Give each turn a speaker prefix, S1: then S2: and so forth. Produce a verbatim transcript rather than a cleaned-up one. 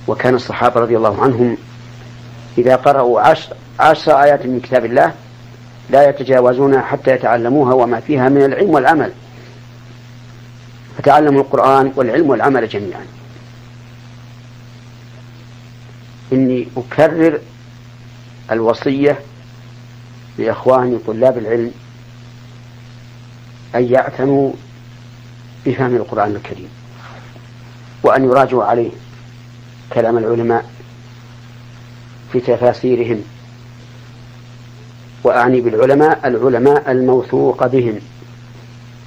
S1: وكان الصحابة رضي الله عنهم إذا قرأوا عشر, عشر آيات من كتاب الله لا يتجاوزونها حتى يتعلموها وما فيها من العلم والعمل، فتعلموا القرآن والعلم والعمل جميعا. إني أكرر الوصية لإخواني طلاب العلم أن يعتنوا بفهم القرآن الكريم، وأن يراجعوا عليه كلام العلماء في تفاسيرهم، وأعني بالعلماء العلماء الموثوق بهم